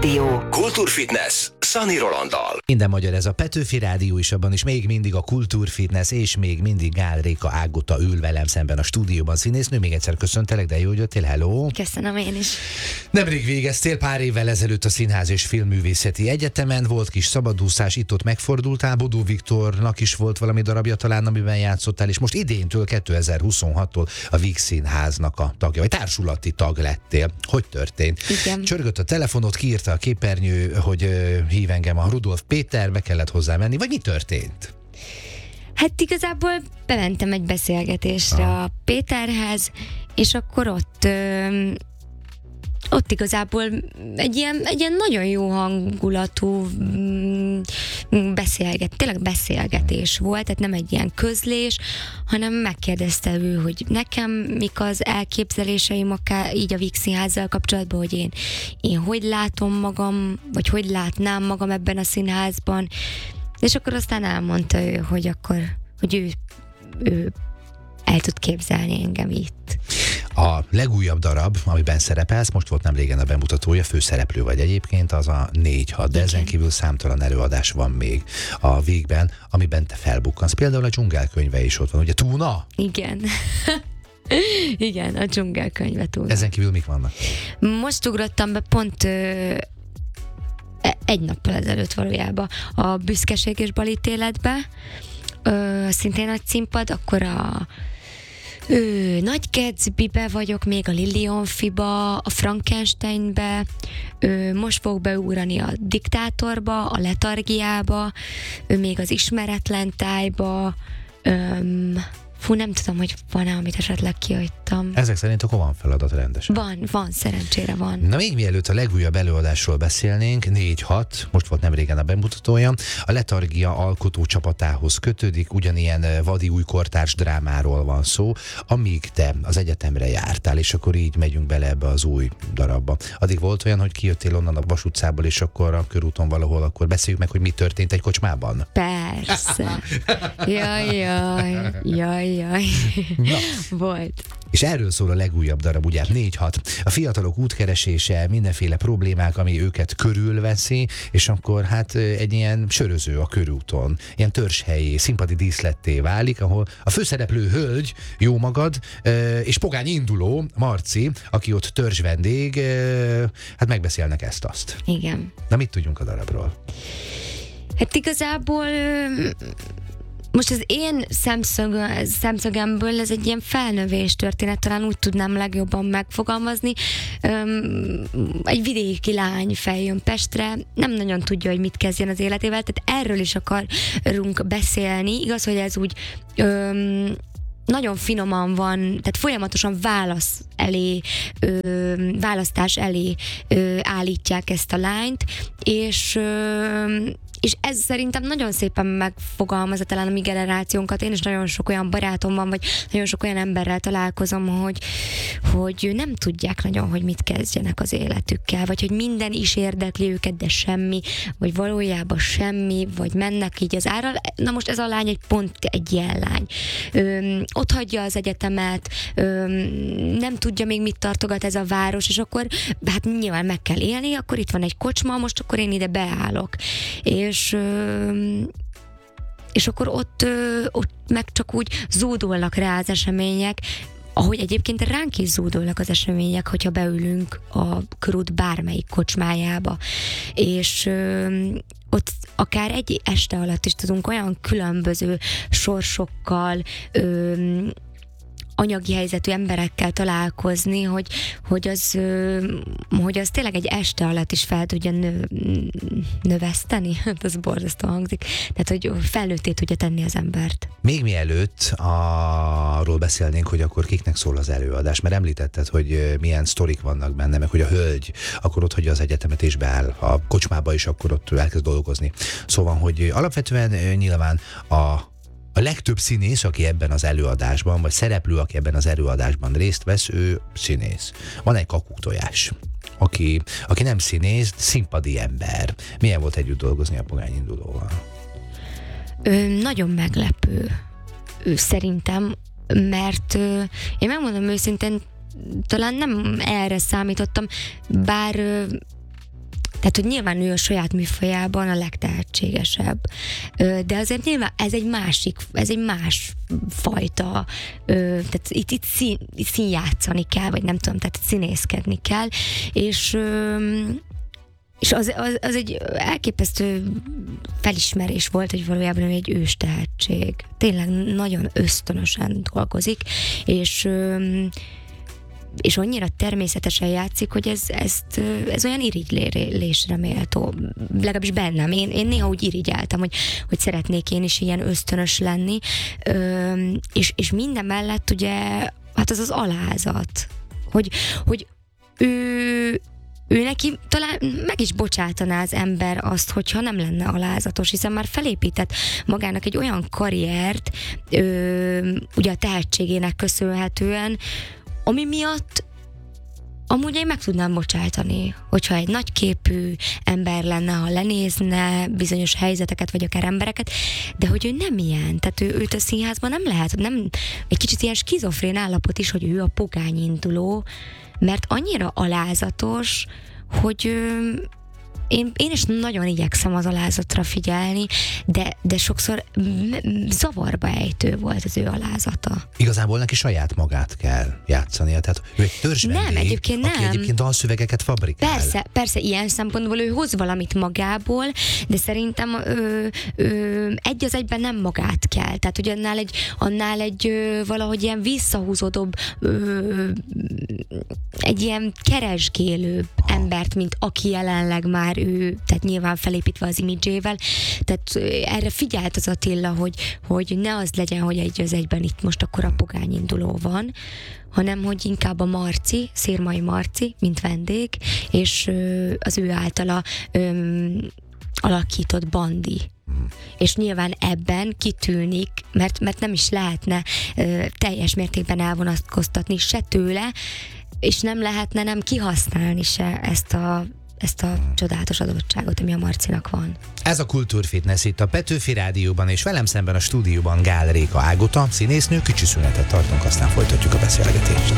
Rádió. Kultúrfitness Szani Rolanddal. Minden magyar, ez a Petőfi Rádió is, abban is még mindig a Kultúrfitness, és még mindig Gál Réka Ágota ül velem szemben a stúdióban, színésznő. Még egyszer köszöntelek, de jó, hogy jöttél, hello! Köszönöm én is. Nemrég végeztél, pár évvel ezelőtt a Színház és Filmművészeti Egyetemen, volt kis szabadúszás, itt-ott megfordultál, Bodó Viktornak is volt valami darabja talán, amiben játszottál, és most idéntől, 2026-tól a Víg Színháznak a tagja, vagy társulati tag lettél. Hogy történt? Igen. Csörgött a telefonot, kiírta a képernyő, hogy hív engem a Rudolf Péter, be kellett hozzá menni, vagy mi történt? Hát igazából bementem egy beszélgetésre a Péterhez, és akkor ott igazából egy ilyen nagyon jó hangulatú tényleg beszélgetés volt, tehát nem egy ilyen közlés, hanem megkérdezte ő, hogy nekem mik az elképzeléseim akár így a Víg Színházzal kapcsolatban, hogy én hogy látom magam, vagy hogy látnám magam ebben a színházban, és akkor aztán elmondta ő, hogy ő el tud képzelni engem itt. A legújabb darab, amiben szerepelsz, most volt nem régen a bemutatója, főszereplő vagy egyébként, az a 4-6, de ezen kívül számtalan előadás van még a Vígben, amiben te felbukkansz. Például a Dzsungelkönyve is ott van, ugye Túna? Igen. Igen, a Dzsungelkönyve Túna. Ezen kívül mik vannak? Most ugrottam be pont egy nappal ezelőtt valójában a Büszkeség és balítéletbe, szintén nagy színpad, akkor a Nagy Gatsbybe vagyok, még a Lillionfiba, a Frankensteinbe, most fogok beugrani a Diktátorba, a Letargiába, még az Ismeretlen tájba, nem tudom, hogy van-e, amit esetleg kihagytam. Ezek szerint akkor van feladat rendesen. Van, szerencsére van. Na még mielőtt a legújabb előadásról beszélnénk, 4-6, most volt nem régen a bemutatója, a Letargia alkotó csapatához kötődik, ugyanilyen vadi új kortárs drámáról van szó, amíg te az egyetemre jártál, és akkor így megyünk bele ebbe az új darabba. Addig volt olyan, hogy kijöttél onnan a Vas utcából, és akkor a körúton valahol, akkor beszéljük meg, hogy mi történt egy kocsmában? Persze. Jaj. Na. Volt. És erről szól a legújabb darab, ugye 4-6. A fiatalok útkeresése, mindenféle problémák, ami őket körülveszi, és akkor hát egy ilyen söröző a körúton, ilyen törzshelyé, színpadi díszletté válik, ahol a főszereplő hölgy, jó magad, és pogány induló, Marci, aki ott törzs vendég, hát megbeszélnek ezt-azt. Igen. Na mit tudjunk a darabról? Hát igazából most az én szemszögemből ez egy ilyen felnövés történet, talán úgy tudnám legjobban megfogalmazni. Egy vidéki lány feljön Pestre, nem nagyon tudja, hogy mit kezdjen az életével, tehát erről is akarunk beszélni. Igaz, hogy ez úgy nagyon finoman van, tehát folyamatosan választás elé állítják ezt a lányt, és ez szerintem nagyon szépen megfogalmazza talán a mi generációnkat. Én is nagyon sok olyan barátom van, vagy nagyon sok olyan emberrel találkozom, hogy nem tudják nagyon, hogy mit kezdjenek az életükkel, vagy hogy minden is érdekli őket, de semmi, vagy valójában semmi, vagy mennek így az árral. Na most ez a lány pont egy ilyen lány. Ott hagyja az egyetemet, nem tudja még mit tartogat ez a város, és akkor hát nyilván meg kell élni, akkor itt van egy kocsma, most akkor én ide beállok. És akkor ott meg csak úgy zúdulnak rá az események, ahogy egyébként ránk is zúdulnak az események, hogyha beülünk a körút bármelyik kocsmájába. És ott akár egy este alatt is tudunk olyan különböző sorsokkal, anyagi helyzetű emberekkel találkozni, hogy az tényleg egy este alatt is fel tudja növeszteni. Ez borzasztó hangzik. Tehát, hogy felnőtté tudja tenni az embert. Még mielőtt arról beszélnénk, hogy akkor kiknek szól az előadás, mert említetted, hogy milyen sztorik vannak benne, meg hogy a hölgy akkor ott hagyja az egyetemet és beáll a kocsmába, és akkor ott elkezd dolgozni. Szóval, hogy alapvetően nyilván a legtöbb színész, aki ebben az előadásban, vagy szereplő, aki ebben az előadásban részt vesz, ő színész. Van egy kakuktojás, aki nem színész, színpadi ember. Milyen volt együtt dolgozni a pogány indulóval? Nagyon meglepő szerintem, mert én megmondom őszintén, talán nem erre számítottam, bár Tehát, hogy nyilván ő a saját műfajában a legtehetségesebb. De azért nyilván ez egy más fajta, tehát itt színjátszani kell, vagy nem tudom, tehát színészkedni kell, és az egy elképesztő felismerés volt, hogy valójában ő egy ős tehetség. Tényleg nagyon ösztönösen dolgozik, és annyira természetesen játszik, hogy ez olyan irigylésre méltó. Legalábbis bennem. Én néha úgy irigyeltem, hogy szeretnék én is ilyen ösztönös lenni, és minden mellett ugye, hát az alázat, hogy ő neki talán meg is bocsátaná az ember azt, hogyha nem lenne alázatos, hiszen már felépített magának egy olyan karriert, ugye a tehetségének köszönhetően, ami miatt amúgy én meg tudnám bocsátani, hogyha egy nagyképű ember lenne, ha lenézne bizonyos helyzeteket, vagy akár embereket, de hogy ő nem ilyen, tehát őt a színházban nem lehet, nem, egy kicsit ilyen skizofrén állapot is, hogy ő a pogányinduló, mert annyira alázatos, hogy én is nagyon igyekszem az alázatra figyelni, de sokszor zavarba ejtő volt az ő alázata. Igazából neki saját magát kell játszania, tehát ő egy törzsvendég, nem, egyébként nem. Aki egyébként dalszövegeket fabrikál. Persze, ilyen szempontból ő hoz valamit magából, de szerintem egy az egyben nem magát kell. Tehát, hogy annál egy valahogy ilyen visszahúzódóbb, egy ilyen keresgélőbb embert, mint aki jelenleg már ő, tehát nyilván felépítve az imidzsével. Tehát erre figyelt az Attila, hogy ne az legyen, hogy egy az egyben itt most akkor a pogányinduló van, hanem hogy inkább a Marci, Szirmai Marci, mint vendég, és az ő általa alakított Bandi. És nyilván ebben kitűnik, mert nem is lehetne teljes mértékben elvonatkoztatni se tőle, és nem lehetne nem kihasználni se ezt a csodálatos adottságot, ami a Marcinak van. Ez a Kultúrfitness itt a Petőfi Rádióban, és velem szemben a stúdióban Gál Réka Ágota, színésznő. Kicsi szünetet tartunk, aztán folytatjuk a beszélgetést.